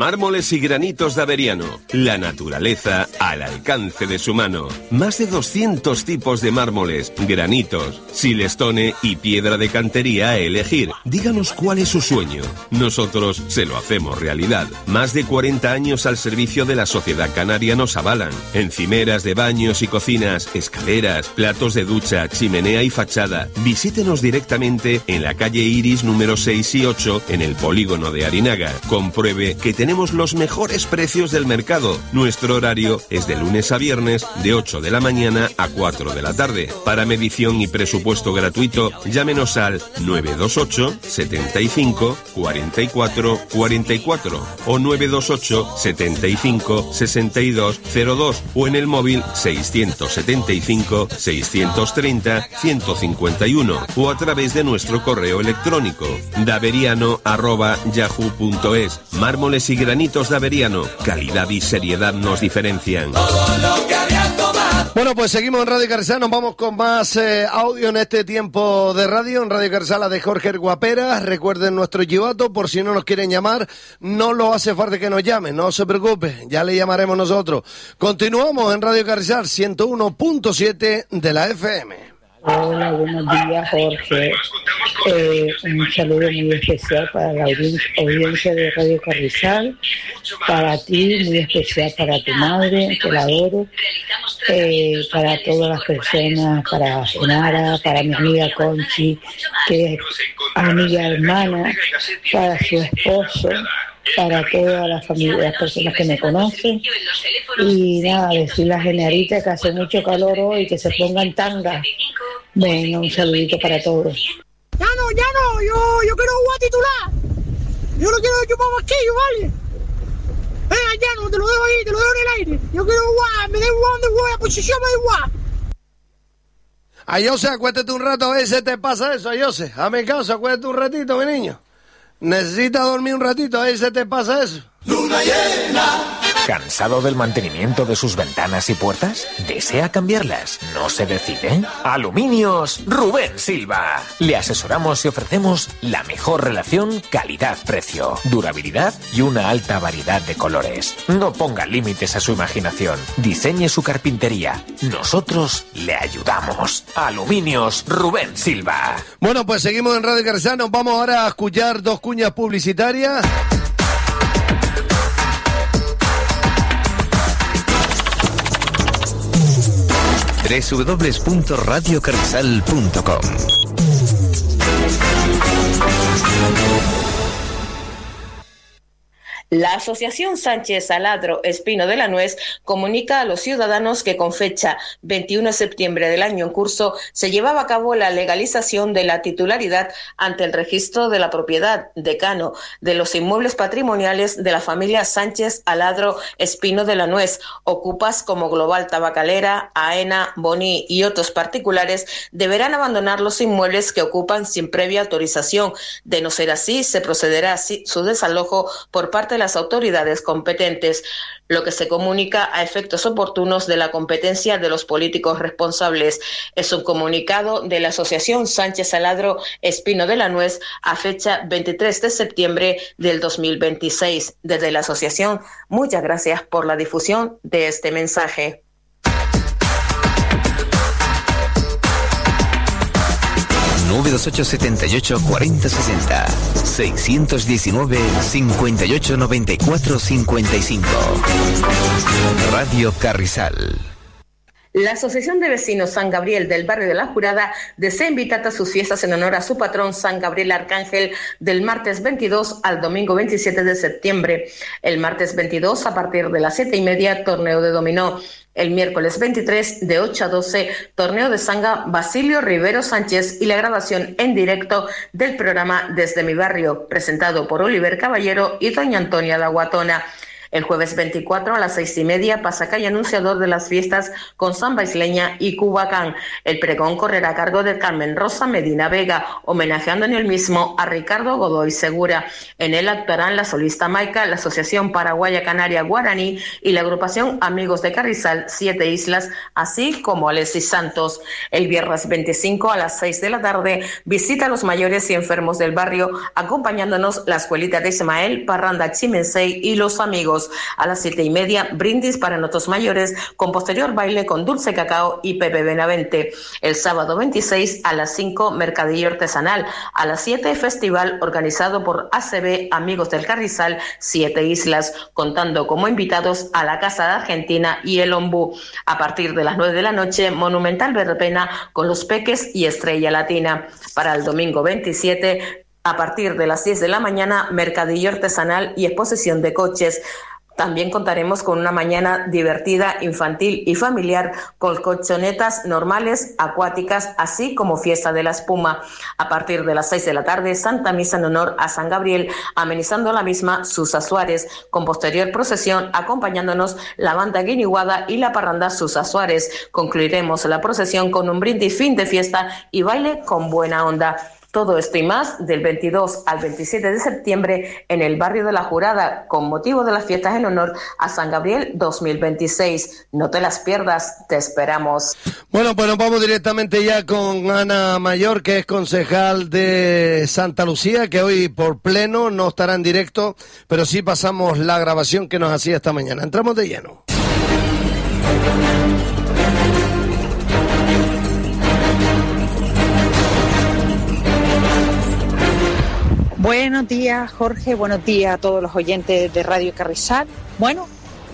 Mármoles y granitos de Averiano. La naturaleza al alcance de su mano. Más de 200 tipos de mármoles, granitos, silestone y piedra de cantería a elegir. Díganos cuál es su sueño. Nosotros se lo hacemos realidad. Más de 40 años al servicio de la sociedad canaria nos avalan. Encimeras de baños y cocinas, escaleras, platos de ducha, chimenea y fachada. Visítenos directamente en la calle Iris número 6 y 8 en el polígono de Arinaga. Compruebe que tenemos los mejores precios del mercado. Nuestro horario es de lunes a viernes de 8 de la mañana a 4 de la tarde. Para medición y presupuesto gratuito, llámenos al 928 75 44 44 o 928 75 62 02 o en el móvil 675 630 151 o a través de nuestro correo electrónico daveriano@yahoo.es. Mármoles y granitos de Averiano. Calidad y seriedad nos diferencian. Bueno, pues seguimos en Radio Carrizal, nos vamos con más audio en este tiempo de radio, en Radio Carrizal, la de Jorge el Guapera. Recuerden nuestro chivato, por si no nos quieren llamar, no lo hace falta que nos llamen, no se preocupe, ya le llamaremos nosotros. Continuamos en Radio Carrizal, 101.7 de la FM. Hola, buenos días, Jorge. Un saludo muy especial para la audiencia de Radio Carrizal, para ti, muy especial para tu madre, que la adoro, para todas las personas, para Genara, para mi amiga Conchi, que es amiga hermana, para su esposo, para toda la familia, las personas que me conocen. Y nada, decirle a Generita que hace mucho calor hoy, que se pongan tanga. Venga, un saludito para todos. Ya no, yo quiero jugar titular. Yo no quiero chupar masquillo, ¿vale? Venga, ya no, te lo dejo ahí, te lo dejo en el aire. Yo quiero jugar, me da igual donde juega, posición me da igual. Ayose, acuéstate un rato, a ver si te pasa eso, Ayose. Hazme caso, acuéstate un ratito, mi niño. Necesitas dormir un ratito, a ver si te pasa eso. Luna llena. ¿Cansado del mantenimiento de sus ventanas y puertas? ¿Desea cambiarlas? ¿No se decide? Aluminios Rubén Silva. Le asesoramos y ofrecemos la mejor relación calidad-precio, durabilidad y una alta variedad de colores. No ponga límites a su imaginación. Diseñe su carpintería. Nosotros le ayudamos. Aluminios Rubén Silva. Bueno, pues seguimos en Radio Carrizal. Nos vamos ahora a escuchar dos cuñas publicitarias. www.radiocarrizal.com. La Asociación Sánchez Aladro Espino de la Nuez comunica a los ciudadanos que con fecha 21 de septiembre del año en curso se llevaba a cabo la legalización de la titularidad ante el registro de la propiedad decano de los inmuebles patrimoniales de la familia Sánchez Aladro Espino de la Nuez. Ocupas como Global Tabacalera, AENA, Boni y otros particulares deberán abandonar los inmuebles que ocupan sin previa autorización. De no ser así, se procederá a su desalojo por parte de las autoridades competentes, lo que se comunica a efectos oportunos de la competencia de los políticos responsables. Es un comunicado de la Asociación Sánchez Aladro Espino de la Nuez a fecha 23 de septiembre del 2026. Desde la asociación, muchas gracias por la difusión de este mensaje. 928 78 40 60 619 58 94 55. Radio Carrizal. La Asociación de Vecinos San Gabriel del barrio de La Jurada desea invitar a sus fiestas en honor a su patrón San Gabriel Arcángel del martes 22 al domingo 27 de septiembre. El martes 22 a partir de las 7:30 torneo de dominó. El miércoles 23 de 8 a 12 torneo de sanga Basilio Rivero Sánchez y la grabación en directo del programa Desde mi barrio presentado por Oliver Caballero y doña Antonia La Guatona. El jueves 24 a las 6:30, pasacalle anunciador de las fiestas con samba isleña y cubacán. El pregón correrá a cargo de Carmen Rosa Medina Vega, homenajeando en el mismo a Ricardo Godoy Segura. En él actuarán la solista Maica, la Asociación Paraguaya Canaria Guaraní y la agrupación Amigos de Carrizal, 7 Islas, así como Alexis Santos. El viernes 25 a las 6 de la tarde, visita a los mayores y enfermos del barrio, acompañándonos la escuelita de Ismael, Parranda Chimensei y los amigos. A las 7:30, brindis para nuestros mayores, con posterior baile con Dulce Cacao y Pepe Benavente. El sábado 26 a las 5, mercadillo artesanal. A las 7, festival organizado por ACB Amigos del Carrizal, 7 Islas, contando como invitados a la Casa de Argentina y el Ombú. A partir de las 9 de la noche, monumental verbena con los Peques y Estrella Latina. Para el domingo 27, a partir de las 10 de la mañana, mercadillo artesanal y exposición de coches. También contaremos con una mañana divertida, infantil y familiar, con colchonetas normales, acuáticas, así como fiesta de la espuma. A partir de las 6 de la tarde, Santa Misa en honor a San Gabriel, amenizando la misma Susa Suárez, con posterior procesión acompañándonos la banda Guiniguada y la parranda Susa Suárez. Concluiremos la procesión con un brindis fin de fiesta y baile con buena onda. Todo esto y más del 22 al 27 de septiembre en el barrio de La Jurada, con motivo de las fiestas en honor a San Gabriel 2026. No te las pierdas, te esperamos. Bueno, pues nos vamos directamente ya con Ana Mayor, que es concejal de Santa Lucía, que hoy por pleno no estará en directo, pero sí pasamos la grabación que nos hacía esta mañana. Entramos de lleno. Buenos días, Jorge. Buenos días a todos los oyentes de Radio Carrizal. Bueno,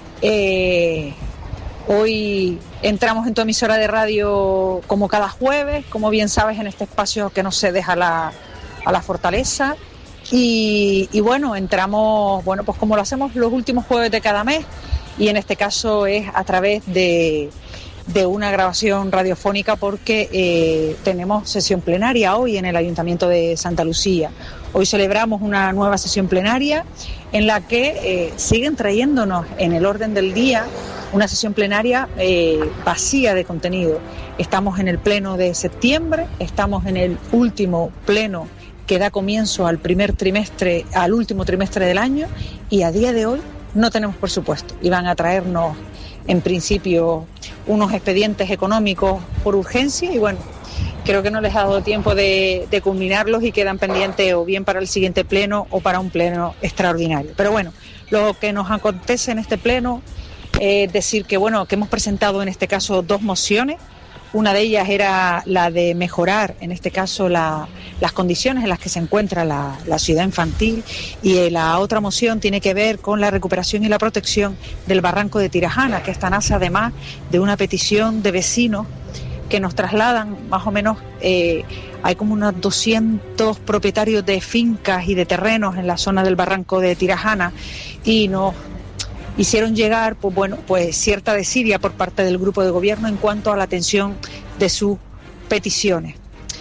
hoy entramos en tu emisora de radio como cada jueves, como bien sabes, en este espacio que no se deja a la fortaleza. Y bueno, entramos, bueno, pues como lo hacemos los últimos jueves de cada mes, y en este caso es a través de una grabación radiofónica, porque tenemos sesión plenaria hoy en el Ayuntamiento de Santa Lucía. Hoy celebramos una nueva sesión plenaria en la que siguen trayéndonos en el orden del día una sesión plenaria vacía de contenido. Estamos en el pleno de septiembre, estamos en el último pleno que da comienzo al último trimestre del año, y a día de hoy no tenemos presupuesto. Y van a traernos en principio unos expedientes económicos por urgencia, y bueno, creo que no les ha dado tiempo de culminarlos y quedan pendientes o bien para el siguiente pleno o para un pleno extraordinario. Pero bueno, lo que nos acontece en este pleno es decir que bueno, que hemos presentado en este caso 2 mociones. Una de ellas era la de mejorar, en este caso, las condiciones en las que se encuentra la ciudad infantil, y la otra moción tiene que ver con la recuperación y la protección del barranco de Tirajana, que esta nace además de una petición de vecinos que nos trasladan más o menos, hay como unos 200 propietarios de fincas y de terrenos en la zona del barranco de Tirajana, y nos hicieron llegar pues cierta desidia por parte del grupo de gobierno en cuanto a la atención de sus peticiones.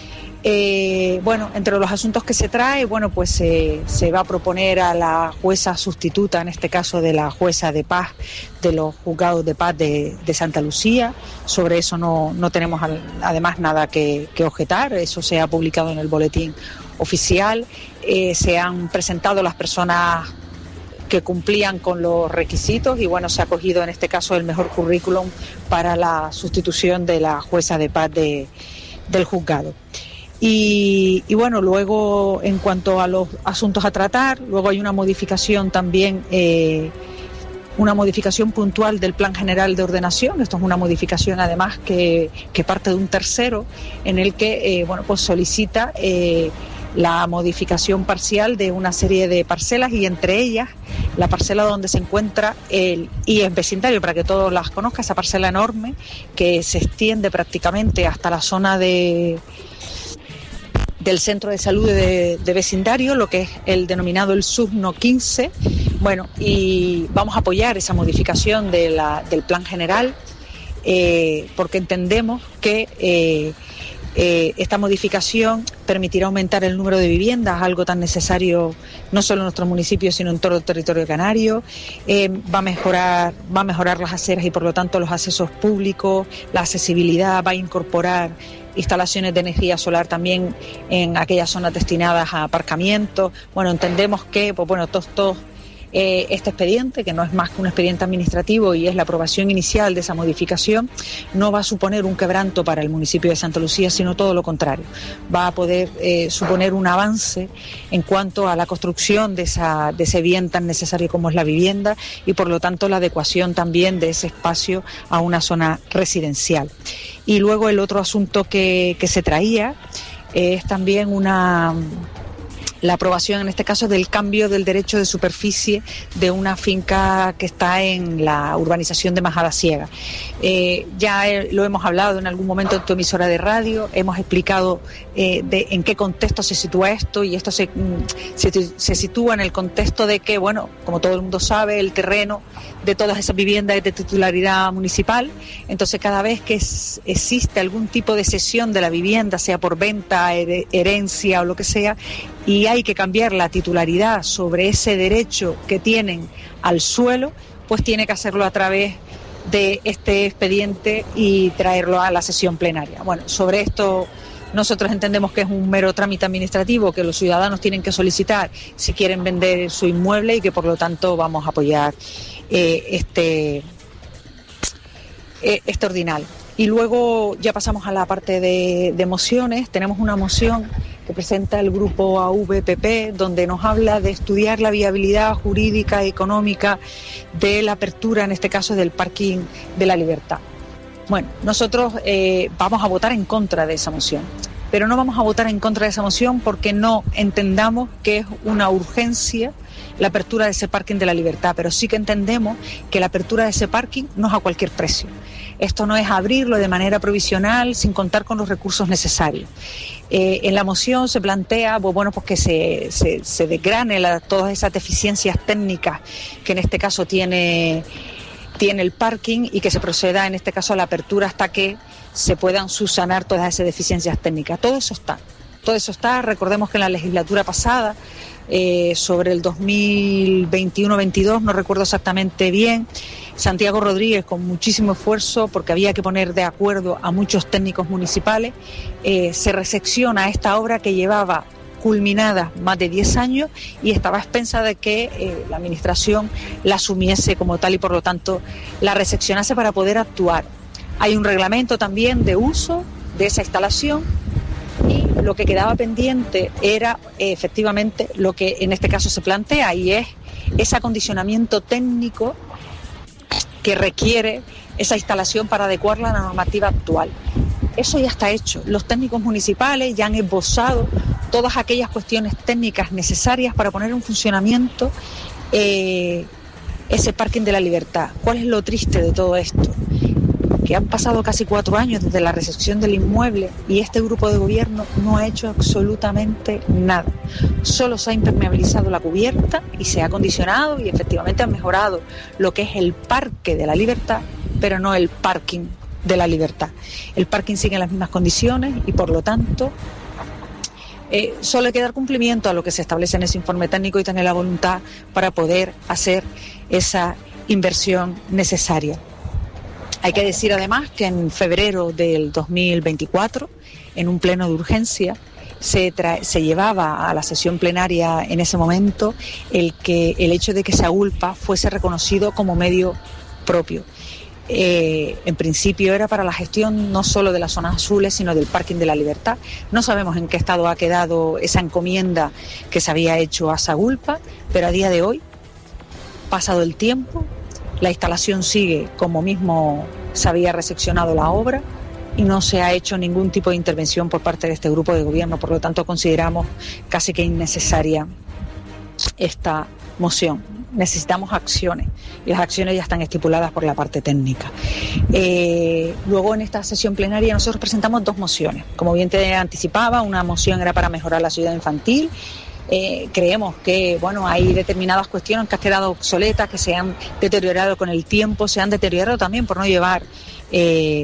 Entre los asuntos que se trae, pues se va a proponer a la jueza sustituta, en este caso de la jueza de paz de los juzgados de paz de Santa Lucía. Sobre eso no tenemos además nada que objetar, eso se ha publicado en el boletín oficial. Se han presentado las personas que cumplían con los requisitos, y se ha cogido en este caso el mejor currículum para la sustitución de la jueza de paz del juzgado. Y luego, en cuanto a los asuntos a tratar, luego hay una modificación también, una modificación puntual del Plan General de Ordenación. Esto es una modificación además que parte de un tercero, en el que solicita la modificación parcial de una serie de parcelas, y entre ellas la parcela donde se encuentra el IES vecindario, para que todos las conozcan, esa parcela enorme que se extiende prácticamente hasta la zona del centro de salud de vecindario, lo que es el denominado el SUBNO 15. Y vamos a apoyar esa modificación del plan general, porque entendemos que Esta modificación permitirá aumentar el número de viviendas, algo tan necesario no solo en nuestros municipios, sino en todo el territorio canario. Va a mejorar las aceras y por lo tanto los accesos públicos, la accesibilidad, va a incorporar instalaciones de energía solar también en aquellas zonas destinadas a aparcamientos. Bueno, entendemos que este expediente, que no es más que un expediente administrativo y es la aprobación inicial de esa modificación, no va a suponer un quebranto para el municipio de Santa Lucía, sino todo lo contrario. Va a poder suponer un avance en cuanto a la construcción de ese bien tan necesario como es la vivienda y por lo tanto la adecuación también de ese espacio a una zona residencial. Y luego el otro asunto que se traía es también la aprobación, en este caso, del cambio del derecho de superficie de una finca que está en la urbanización de Majadasierra. Ya lo hemos hablado en algún momento en tu emisora de radio, hemos explicado en qué contexto se sitúa esto, y esto se sitúa en el contexto de que, bueno, como todo el mundo sabe, el terreno de todas esas viviendas es de titularidad municipal. Entonces, cada vez que existe algún tipo de cesión de la vivienda, sea por venta, herencia o lo que sea, y hay que cambiar la titularidad sobre ese derecho que tienen al suelo, pues tiene que hacerlo a través de este expediente y traerlo a la sesión plenaria. Bueno, sobre esto nosotros entendemos que es un mero trámite administrativo que los ciudadanos tienen que solicitar si quieren vender su inmueble y que por lo tanto vamos a apoyar este ordinal. Y luego ya pasamos a la parte de mociones. Tenemos una moción que presenta el grupo AVPP, donde nos habla de estudiar la viabilidad jurídica y económica de la apertura, en este caso, del parking de la Libertad. Bueno, nosotros vamos a votar en contra de esa moción, pero no vamos a votar en contra de esa moción porque no entendamos que es una urgencia la apertura de ese parking de la Libertad, pero sí que entendemos que la apertura de ese parking no es a cualquier precio. Esto no es abrirlo de manera provisional sin contar con los recursos necesarios. En la moción se plantea pues que se desgrane todas esas deficiencias técnicas que en este caso tiene el parking y que se proceda en este caso a la apertura hasta que se puedan subsanar todas esas deficiencias técnicas. Todo eso está. Recordemos que en la legislatura pasada, sobre el 2021-22, no recuerdo exactamente bien, Santiago Rodríguez, con muchísimo esfuerzo, porque había que poner de acuerdo a muchos técnicos municipales, se resecciona esta obra que llevaba culminada más de 10 años y estaba a expensa de que la administración la asumiese como tal y por lo tanto la reseccionase para poder actuar. Hay un reglamento también de uso de esa instalación y lo que quedaba pendiente era efectivamente lo que en este caso se plantea, y es ese acondicionamiento técnico que requiere esa instalación para adecuarla a la normativa actual. Eso ya está hecho. Los técnicos municipales ya han esbozado todas aquellas cuestiones técnicas necesarias para poner en funcionamiento ese parking de la Libertad. ¿Cuál es lo triste de todo esto? Que han pasado casi 4 años desde la recepción del inmueble y este grupo de gobierno no ha hecho absolutamente nada. Solo se ha impermeabilizado la cubierta y se ha acondicionado y efectivamente ha mejorado lo que es el Parque de la Libertad, pero no el parking de la Libertad. El parking sigue en las mismas condiciones y por lo tanto solo hay que dar cumplimiento a lo que se establece en ese informe técnico y tener la voluntad para poder hacer esa inversión necesaria. Hay que decir además que en febrero del 2024, en un pleno de urgencia, se llevaba a la sesión plenaria en ese momento el hecho de que Sagulpa fuese reconocido como medio propio. En principio era para la gestión no solo de las zonas azules, sino del parking de la Libertad. No sabemos en qué estado ha quedado esa encomienda que se había hecho a Sagulpa, pero a día de hoy, pasado el tiempo, la instalación sigue como mismo se había reseccionado la obra y no se ha hecho ningún tipo de intervención por parte de este grupo de gobierno. Por lo tanto, consideramos casi que innecesaria esta moción. Necesitamos acciones y las acciones ya están estipuladas por la parte técnica. Luego en esta sesión plenaria nosotros presentamos 2 mociones. Como bien te anticipaba, una moción era para mejorar la ciudad infantil. Creemos que hay determinadas cuestiones que han quedado obsoletas, que se han deteriorado con el tiempo, se han deteriorado también por no llevar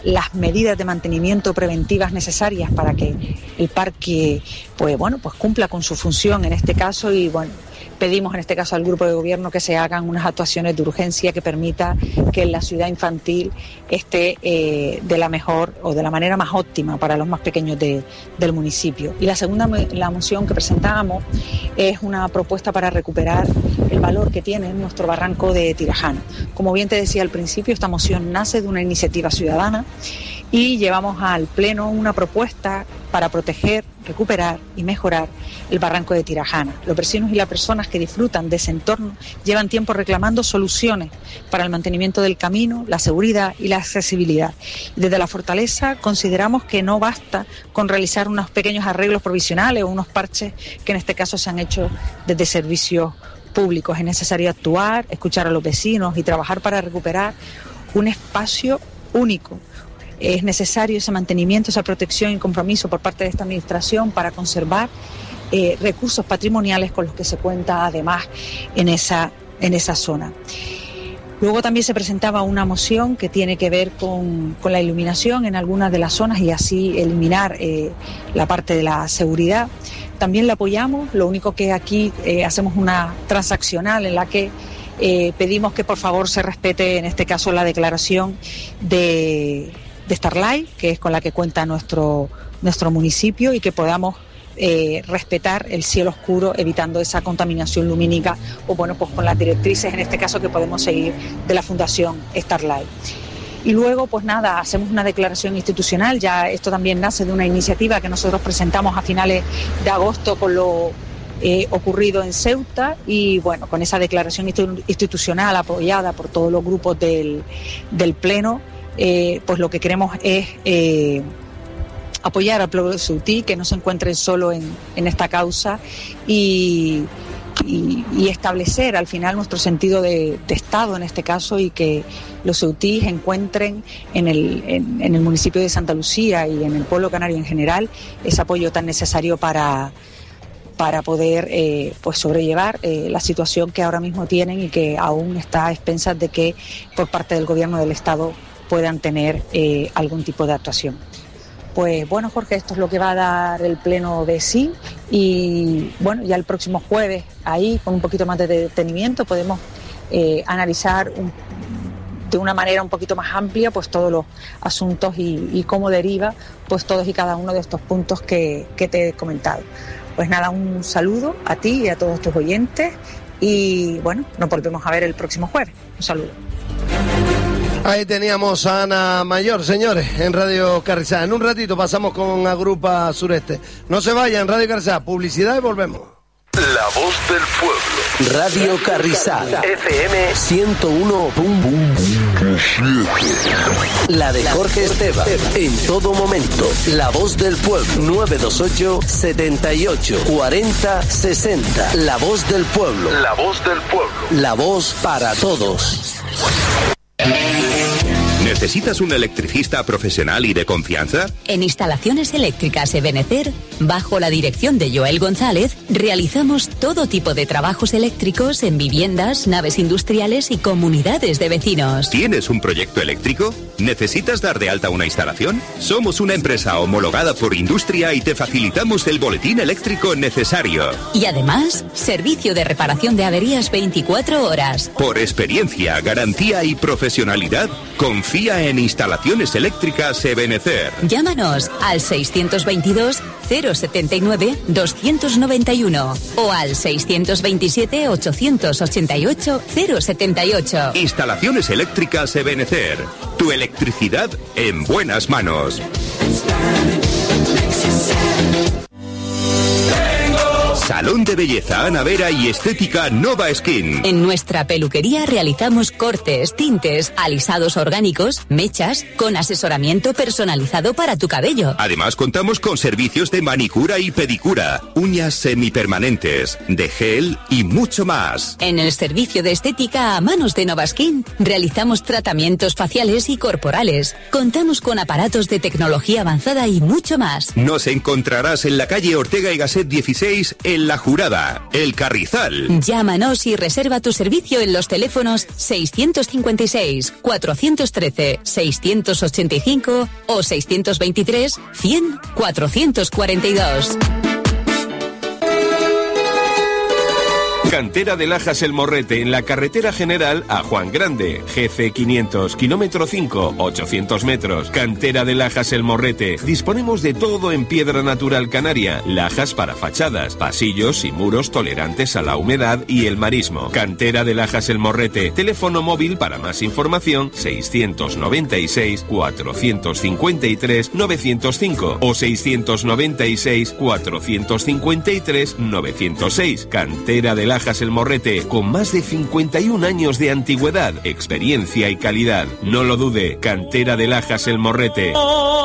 las medidas de mantenimiento preventivas necesarias para que el parque pues cumpla con su función en este caso. Y bueno, pedimos en este caso al grupo de gobierno que se hagan unas actuaciones de urgencia que permita que la ciudad infantil esté de la mejor o de la manera más óptima para los más pequeños del municipio. Y la moción que presentábamos es una propuesta para recuperar el valor que tiene nuestro barranco de Tirajana. Como bien te decía al principio, esta moción nace de una iniciativa ciudadana y llevamos al Pleno una propuesta para proteger, recuperar y mejorar el barranco de Tirajana. Los vecinos y las personas que disfrutan de ese entorno llevan tiempo reclamando soluciones para el mantenimiento del camino, la seguridad y la accesibilidad. Desde la Fortaleza consideramos que no basta con realizar unos pequeños arreglos provisionales o unos parches que en este caso se han hecho desde servicios públicos. Es necesario actuar, escuchar a los vecinos y trabajar para recuperar un espacio único. Es necesario ese mantenimiento, esa protección y compromiso por parte de esta administración para conservar recursos patrimoniales con los que se cuenta además en esa zona. Luego también se presentaba una moción que tiene que ver con la iluminación en algunas de las zonas y así eliminar la parte de la seguridad. También la apoyamos, lo único que aquí hacemos una transaccional en la que pedimos que por favor se respete en este caso la declaración de Starlight, que es con la que cuenta nuestro municipio, y que podamos respetar el cielo oscuro, evitando esa contaminación lumínica o pues con las directrices en este caso que podemos seguir de la Fundación Starlight. Y luego hacemos una declaración institucional. Ya esto también nace de una iniciativa que nosotros presentamos a finales de agosto con lo ocurrido en Ceuta, y bueno, con esa declaración institucional apoyada por todos los grupos del Pleno, pues lo que queremos es apoyar al pueblo de Ceutí, que no se encuentren solo en esta causa y establecer al final nuestro sentido de Estado en este caso, y que los ceutíes encuentren en el municipio de Santa Lucía y en el pueblo canario en general ese apoyo tan necesario para poder sobrellevar la situación que ahora mismo tienen y que aún está a expensas de que por parte del gobierno del Estado puedan tener algún tipo de actuación. Pues bueno, Jorge, esto es lo que va a dar el Pleno de sí, y bueno, ya el próximo jueves ahí con un poquito más de detenimiento podemos analizar de una manera un poquito más amplia pues todos los asuntos y cómo deriva pues todos y cada uno de estos puntos que te he comentado. Pues nada, un saludo a ti y a todos tus oyentes, y bueno, nos volvemos a ver el próximo jueves. Un saludo. Ahí teníamos a Ana Mayor, señores, en Radio Carrizal. En un ratito pasamos con Agrupa Sureste. No se vayan, Radio Carrizal, publicidad y volvemos. La voz del pueblo. Radio Carrizal, FM 101.7. La de Jorge Esteban, en todo momento. La voz del pueblo, 928 78 40 60. La voz del pueblo. La voz del pueblo. La voz para todos. ¿Necesitas un electricista profesional y de confianza? En Instalaciones Eléctricas Ebenecer, bajo la dirección de Joel González, realizamos todo tipo de trabajos eléctricos en viviendas, naves industriales y comunidades de vecinos. ¿Tienes un proyecto eléctrico? ¿Necesitas dar de alta una instalación? Somos una empresa homologada por Industria y te facilitamos el boletín eléctrico necesario. Y además, servicio de reparación de averías 24 horas. Por experiencia, garantía y profesionalidad, confía en Instalaciones Eléctricas Ebenecer. Llámanos al 622 079 291 o al 627 888 078. Instalaciones Eléctricas Ebenecer. Tu electricidad en buenas manos. Salón de Belleza Ana Vera y Estética Nova Skin. En nuestra peluquería realizamos cortes, tintes, alisados orgánicos, mechas, con asesoramiento personalizado para tu cabello. Además contamos con servicios de manicura y pedicura, uñas semipermanentes, de gel y mucho más. En el servicio de estética a manos de Nova Skin realizamos tratamientos faciales y corporales. Contamos con aparatos de tecnología avanzada y mucho más. Nos encontrarás en la calle Ortega y Gasset 16 en La Jurada, El Carrizal. Llámanos y reserva tu servicio en los teléfonos 656 413 685 o 623 100 442. Cantera de Lajas El Morrete, en la carretera general a Juan Grande, GC 500, kilómetro 5, 800 metros. Cantera de Lajas El Morrete. Disponemos de todo en piedra natural canaria, lajas para fachadas, pasillos y muros tolerantes a la humedad y el marismo. Cantera de Lajas El Morrete. Teléfono móvil para más información 696 453 905 o 696 453 906. Cantera de Lajas El Morrete, con más de 51 años de antigüedad, experiencia y calidad. No lo dude, Cantera de Lajas El Morrete.